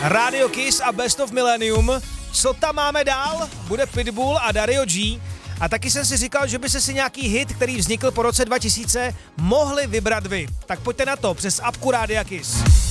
Radio Kiss a Best of Millennium. Co tam máme dál? Bude Pitbull a Dario G. A taky jsem si říkal, že by se si nějaký hit, který vznikl po roce 2000, mohli vybrat vy. Tak pojďte na to přes apku Rádia Kiss.